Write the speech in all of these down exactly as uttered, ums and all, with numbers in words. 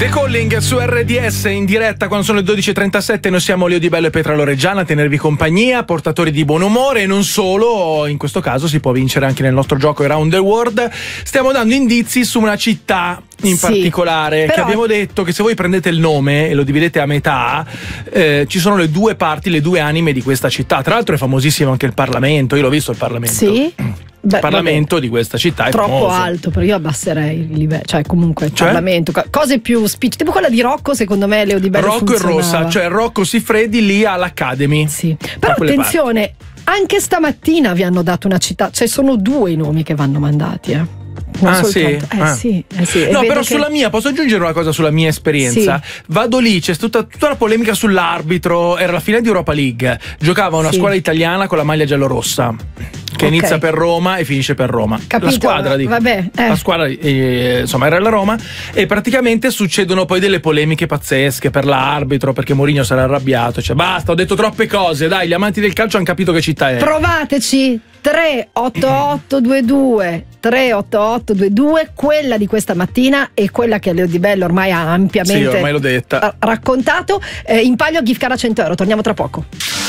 The Calling su R D S in diretta quando sono le dodici e trentasette. Noi siamo Leo Di Bello e Petra Loreggiana a tenervi compagnia, portatori di buon umore, e non solo. In questo caso si può vincere anche nel nostro gioco Around the World. Stiamo dando indizi su una città in sì, particolare, però... che abbiamo detto che se voi prendete il nome e lo dividete a metà, eh, ci sono le due parti, le due anime di questa città. Tra l'altro è famosissimo anche il Parlamento, io l'ho visto il Parlamento. Sì. Il Parlamento vabbè, di questa città è troppo famoso. Alto, però io abbasserei il livello, cioè comunque il cioè? Parlamento, cose più spicci, tipo quella di Rocco, secondo me Leo Di Bello Rocco e Rossa, cioè Rocco Siffredi lì all'Academy. Sì. Però attenzione, parti. Anche stamattina vi hanno dato una città, cioè sono due i nomi che vanno mandati, eh. Non ah, sì? Eh, ah. sì, eh sì. No, però che... sulla mia, posso aggiungere una cosa sulla mia esperienza? Sì. Vado lì, c'è tutta, tutta la polemica sull'arbitro. Era la finale di Europa League. Giocava una sì. squadra italiana con la maglia giallorossa, che okay. inizia per Roma e finisce per Roma. Capito, la squadra di vabbè, eh. la squadra eh, insomma era la Roma, e praticamente succedono poi delle polemiche pazzesche per l'arbitro, perché Mourinho sarà arrabbiato, cioè basta, ho detto troppe cose, dai, gli amanti del calcio hanno capito che città è. Provateci. tre otto otto due due tre otto otto due due, quella di questa mattina e quella che Leo Di Bello ormai ha ampiamente sì, ormai l'ho detta. raccontato. Eh, in palio gift card a cento euro, torniamo tra poco.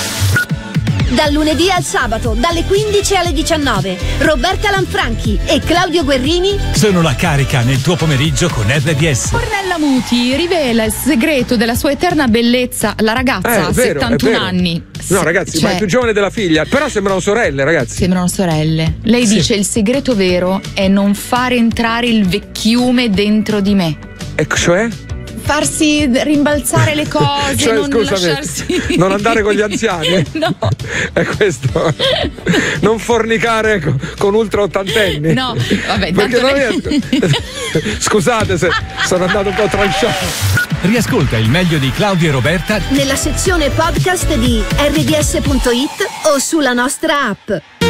Dal lunedì al sabato, dalle quindici alle diciannove, Roberta Lanfranchi e Claudio Guerrini sono la carica nel tuo pomeriggio con R D S. Ornella Muti rivela il segreto della sua eterna bellezza. La ragazza ha eh, settantuno anni. No, ragazzi, cioè, ma è più giovane della figlia. Però sembrano sorelle, ragazzi. Sembrano sorelle. Lei sì. dice: il segreto vero è non far entrare il vecchiume dentro di me. E cioè? Farsi rimbalzare le cose, cioè, non scusami, lasciarsi non andare con gli anziani. No. È questo. Non fornicare con, con ultra ottantenni. No, vabbè, perché non lei... Scusate se sono andato un po' tranchant. Riascolta il meglio di Claudio e Roberta nella sezione podcast di R D S punto it o sulla nostra app.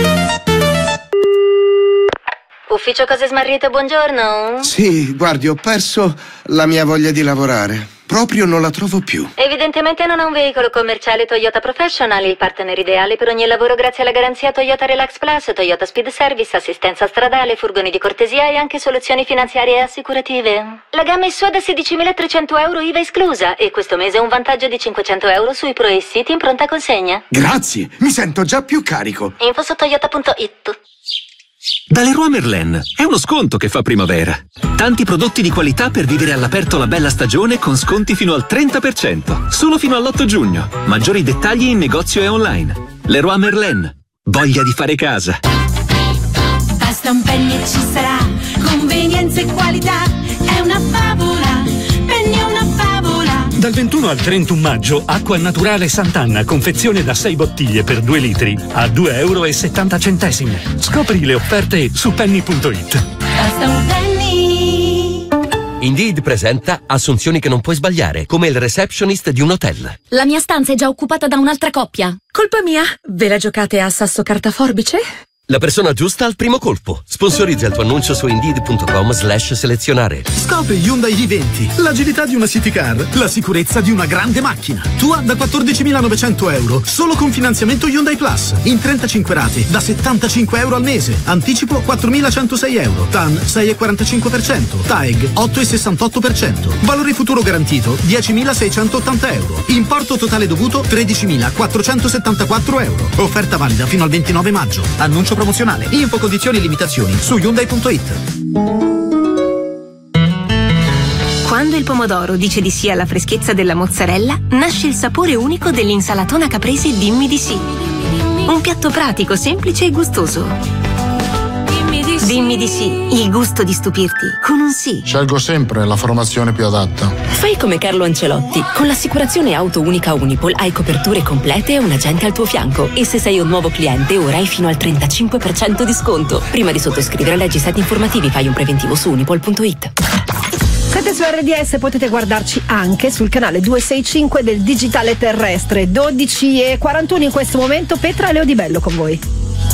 Ufficio Cose Smarrite, buongiorno. Sì, guardi, ho perso la mia voglia di lavorare. Proprio non la trovo più. Evidentemente non ha un veicolo commerciale Toyota Professional, il partner ideale per ogni lavoro grazie alla garanzia Toyota Relax Plus, Toyota Speed Service, assistenza stradale, furgoni di cortesia e anche soluzioni finanziarie e assicurative. La gamma è sua da sedicimilatrecento euro I V A esclusa e questo mese un vantaggio di cinquecento euro sui Pro e City in pronta consegna. Grazie, mi sento già più carico. Info su toyota punto it. Da Leroy Merlin è uno sconto che fa primavera. Tanti prodotti di qualità per vivere all'aperto la bella stagione con sconti fino al trenta per cento. Solo fino all'otto giugno. Maggiori dettagli in negozio e online. Leroy Merlin. Voglia di fare casa. Basta un penny e ci sarà. Convenienza e qualità. È una favola. Penny è una favola. Dal ventuno al trentuno maggio, acqua naturale Sant'Anna, confezione da sei bottiglie per due litri a due euro e settanta centesimi. Scopri le offerte su penny punto it. Basta un penny. Indeed presenta assunzioni che non puoi sbagliare, come il receptionist di un hotel. La mia stanza è già occupata da un'altra coppia. Colpa mia? Ve la giocate a sasso carta forbice? La persona giusta al primo colpo. Sponsorizza il tuo annuncio su indeed punto com slash selezionare. Scopri Hyundai i venti, l'agilità di una city car, la sicurezza di una grande macchina. Tua da quattordicimilanovecento euro, solo con finanziamento Hyundai Plus, in trentacinque rate, da settantacinque euro al mese. Anticipo quattromilacentosei euro, T A N sei virgola quarantacinque per cento, T A E G otto virgola sessantotto per cento. Valore futuro garantito diecimilaseicentottanta euro. Importo totale dovuto tredicimilaquattrocentosettantaquattro euro. Offerta valida fino al ventinove maggio. Annuncio promozionale. Info, condizioni e limitazioni su Hyundai punto it. Quando il pomodoro dice di sì alla freschezza della mozzarella, nasce il sapore unico dell'insalatona caprese Dimmi di sì. Un piatto pratico, semplice e gustoso. Dimmi di sì, il gusto di stupirti con un sì. Scelgo sempre la formazione più adatta. Fai come Carlo Ancelotti. Con l'assicurazione auto unica Unipol hai coperture complete e un agente al tuo fianco. E se sei un nuovo cliente, ora hai fino al trentacinque per cento di sconto. Prima di sottoscrivere, leggi siti informativi, fai un preventivo su unipol punto it. Siete su R D S, potete guardarci anche sul canale duecentosessantacinque del digitale terrestre. dodici e quarantuno in questo momento. Petra e Leo Di Bello con voi.